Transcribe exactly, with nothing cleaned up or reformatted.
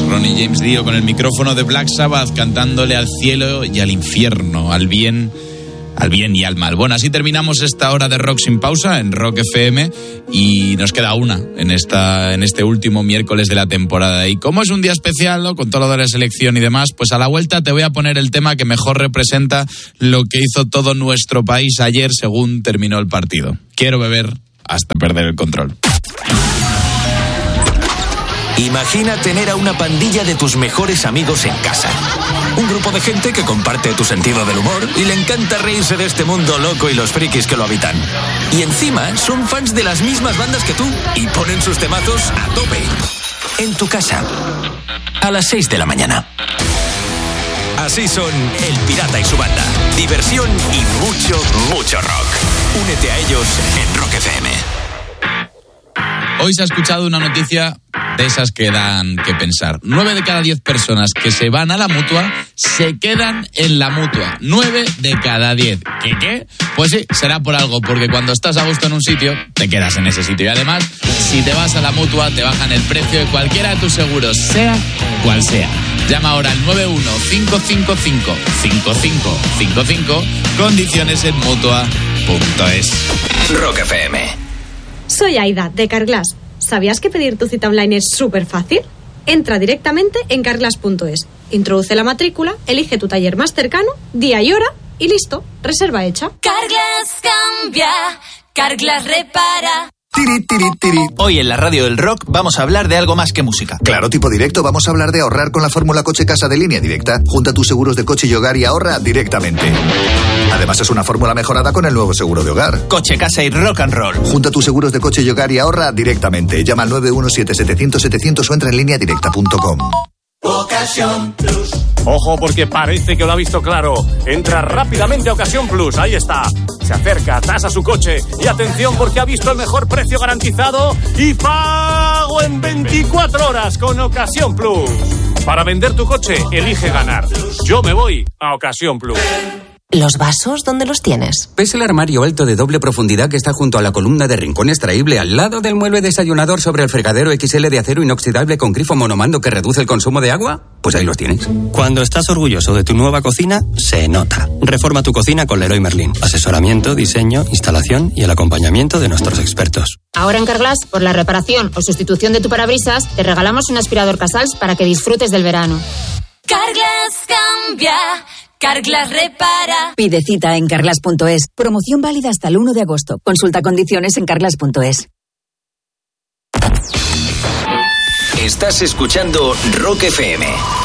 Ronnie James Dio con el micrófono de Black Sabbath cantándole al cielo y al infierno, al bien, al bien y al mal. Bueno, así terminamos esta hora de Rock sin pausa en Rock F M y nos queda una en esta en este último miércoles de la temporada. Y como es un día especial, ¿no?, con todo lo de la selección y demás, pues a la vuelta te voy a poner el tema que mejor representa lo que hizo todo nuestro país ayer según terminó el partido. Quiero beber hasta perder el control. Imagina tener a una pandilla de tus mejores amigos en casa. Un grupo de gente que comparte tu sentido del humor y le encanta reírse de este mundo loco y los frikis que lo habitan. Y encima son fans de las mismas bandas que tú y ponen sus temazos a tope. En tu casa, a las seis de la mañana. Así son El Pirata y su banda. Diversión y mucho, mucho rock. Únete a ellos en Rock F M. Hoy se ha escuchado una noticia de esas que dan que pensar. Nueve de cada diez personas que se van a la Mutua se quedan en la Mutua. Nueve de cada diez. ¿Qué qué? Pues sí, será por algo, porque cuando estás a gusto en un sitio, te quedas en ese sitio. Y además, si te vas a la Mutua, te bajan el precio de cualquiera de tus seguros, sea cual sea. Llama ahora al nueve uno cinco cinco cinco cinco cinco cinco cinco. Condiciones en Mutua punto es. Rock F M. Soy Aida, de Carglass. ¿Sabías que pedir tu cita online es súper fácil? Entra directamente en carglass punto es, introduce la matrícula, elige tu taller más cercano, día y hora, y listo, reserva hecha. Carglass cambia, Carglass repara. Tiri, tiri, tiri. Hoy en la radio del rock vamos a hablar de algo más que música. Claro, tipo directo, vamos a hablar de ahorrar con la fórmula Coche Casa de Línea Directa. Junta tus seguros de coche y hogar y ahorra directamente. Además es una fórmula mejorada con el nuevo seguro de hogar. Coche, casa y rock and roll. Junta tus seguros de coche y hogar y ahorra directamente. Llama al nueve uno siete siete cero cero setecientos o entra en línea directa punto com. Ocasión Plus. Ojo, porque parece que lo ha visto claro. Entra rápidamente a Ocasión Plus, ahí está. Se acerca, tasa su coche y atención porque ha visto el mejor precio garantizado y pago en veinticuatro horas con Ocasión Plus. Para vender tu coche, elige ganar. Yo me voy a Ocasión Plus. ¿Los vasos dónde los tienes? ¿Ves el armario alto de doble profundidad que está junto a la columna de rincón extraíble al lado del mueble desayunador sobre el fregadero equis ele de acero inoxidable con grifo monomando que reduce el consumo de agua? Pues ahí los tienes. Cuando estás orgulloso de tu nueva cocina, se nota. Reforma tu cocina con Leroy Merlin. Asesoramiento, diseño, instalación y el acompañamiento de nuestros expertos. Ahora en Carglass, por la reparación o sustitución de tu parabrisas, te regalamos un aspirador Casals para que disfrutes del verano. Carglass cambia, Carglass repara. Pide cita en carglass punto es. Promoción válida hasta el uno de agosto. Consulta condiciones en carglass punto es. Estás escuchando Rock F M.